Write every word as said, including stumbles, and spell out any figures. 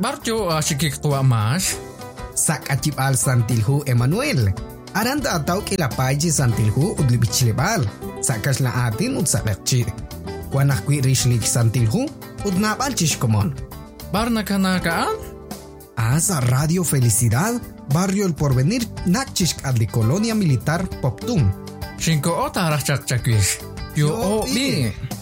Barjo ashikik tua mas. Sak achip al Santilhu Emmanuel. Aranda atau ke la paji Santilhu udlibichilebal. Sakas la atin ud sakachir. Kuanak kwi rishlik Santilhu ud nabal chishkomon. Barna kanakaan? Asa Radio Felicidad, Barrio El Porvenir, Nakchishk adli Colonia Militar Poptum. Shinko ota rachak chakwish. Yo o bi.